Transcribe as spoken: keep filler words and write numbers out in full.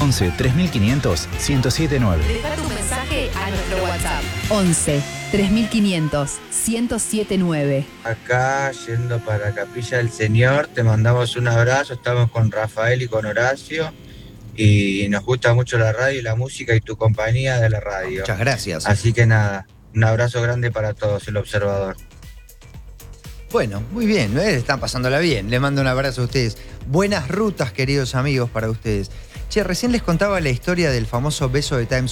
once, tres mil quinientos, ciento siete nueve. Deja tu mensaje a nuestro WhatsApp. once, tres mil quinientos, ciento siete nueve. Acá, yendo para Capilla del Señor, te mandamos un abrazo. Estamos con Rafael y con Horacio. Y nos gusta mucho la radio y la música y tu compañía de la radio. Muchas gracias. Así que nada, un abrazo grande para todos, el observador. Bueno, muy bien, ¿eh? Están pasándola bien. Les mando un abrazo a ustedes. Buenas rutas, queridos amigos, para ustedes. Che, recién les contaba la historia del famoso beso de Times